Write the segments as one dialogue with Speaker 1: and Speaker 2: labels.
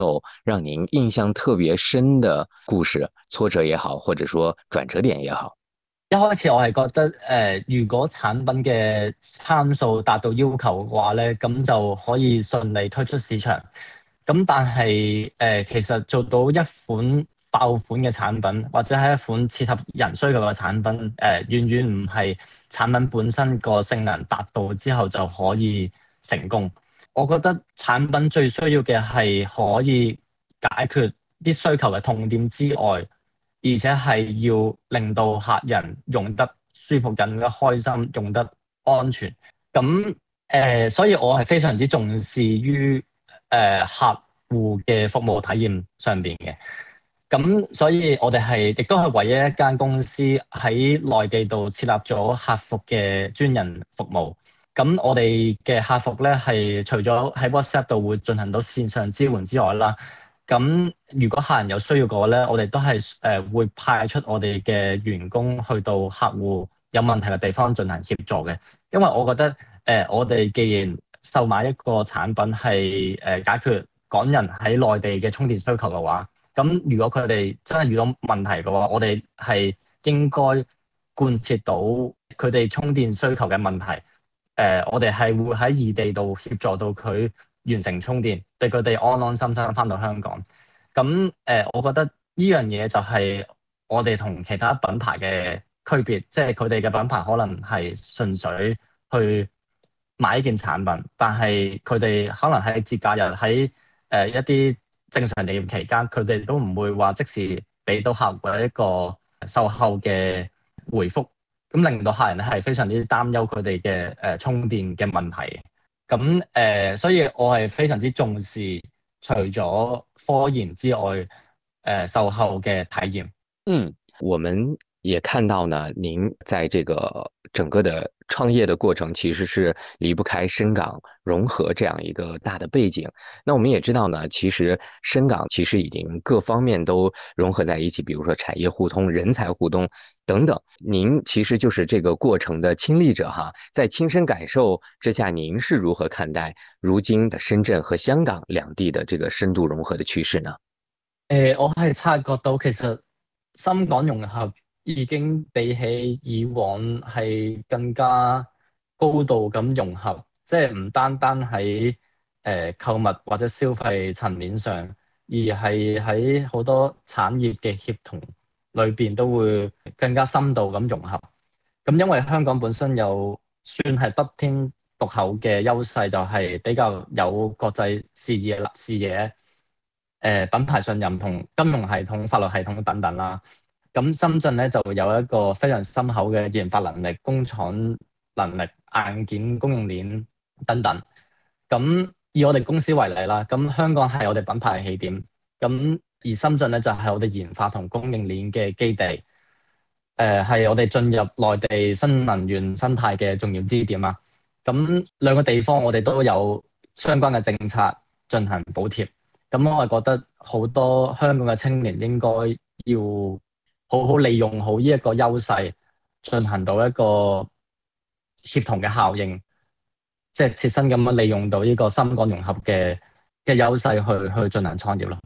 Speaker 1: 有让您印象特別深的故事，挫折也好，或者說轉折點也好？
Speaker 2: 一開始我係覺得如果產品嘅參數達到要求嘅話咧，咁就可以順利推出市場。咁但係其實做到一款爆款嘅產品，或者係一款切合人需求嘅產品，遠遠唔係產品本身個性能達到之後就可以成功。我覺得產品最需要嘅係可以解決啲需求嘅痛點之外，而且係要令到客人用得舒服、用得開心、用得安全。咁所以我係非常之重視於客戶嘅服務體驗上邊嘅。咁所以我哋亦都係唯一一間公司喺內地度設立咗客服嘅專人服務。咁我哋嘅客服咧係除咗喺 WhatsApp 度會進行到線上支援之外啦，咁如果客人有需要嘅話咧，我哋都係會派出我哋嘅員工去到客戶有問題嘅地方進行協助嘅。因為我覺得我哋既然售賣一個產品係解決港人喺內地嘅充電需求嘅話，咁如果佢哋真係遇到問題嘅話，我哋係應該貫徹到佢哋充電需求嘅問題。我哋係會喺異地度協助到佢完成充電，對佢哋安安心心翻到香港。咁我覺得呢樣嘢就係我哋同其他品牌嘅區別，即係佢哋嘅品牌可能係純粹去買一件產品，但係佢哋可能喺節假日喺一啲正常營業期間，佢哋都唔會話即時俾到客戶一個售後嘅回覆，咁令到客人咧係非常之擔憂佢哋嘅充電嘅問題。咁所以我係非常之重視除咗科研之外，售後嘅體驗。
Speaker 1: 我們也看到呢，您在這個整個的創業的過程，其實是離不開深港融合這樣一個大的背景。那我們也知道呢，其實深港其實已經各方面都融合在一起，比如說產業互通、人才互通等等。您其實就是這個過程的親歷者哈，在親身感受之下，您是如何看待如今的深圳和香港兩地的這個深度融合的趨勢呢？
Speaker 2: 我係察覺到其實深港融合已經比起以往係更加高度咁融合，即係唔單單喺購物或者消費層面上，而係喺好多產業嘅協同裏邊都會更加深度咁融合。咁因為香港本身有算係得天獨厚嘅優勢，就係比較有國際視野、品牌信任同金融系統、法律系統等等啦。咁深圳咧就有一個非常深厚嘅研發能力、工廠能力、硬件供應鏈等等。咁以我哋公司為例啦，咁香港係我哋品牌嘅起點，咁而深圳咧就係我哋研發同供應鏈嘅基地，係我哋進入內地新能源生態嘅重要支點啊。咁兩個地方我哋都有相關嘅政策進行補貼。咁我係覺得好多香港嘅青年應該要好好利用好呢一個優勢，進行到一個協同嘅效應，即係切身咁樣利用到呢個深港融合嘅優勢去進行創業咯。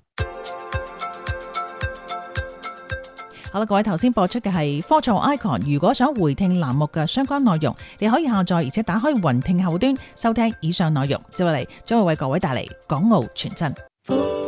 Speaker 3: 好啦，各位頭先播出嘅係科創 Icon， 如果想回聽欄目嘅相關內容，你可以下載而且打開雲聽後端收聽以上內容，接落嚟將會為各位帶嚟港澳傳真。